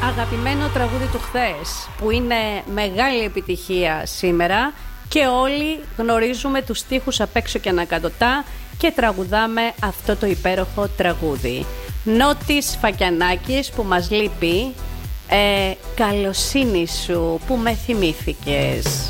αγαπημένο τραγούδι του χθες, που είναι μεγάλη επιτυχία σήμερα και όλοι γνωρίζουμε τους στίχους απ' έξω και ανακατοτά και τραγουδάμε αυτό το υπέροχο τραγούδι. Νότης Φακιανάκης που μας λείπει, καλοσύνη σου που με θυμήθηκες.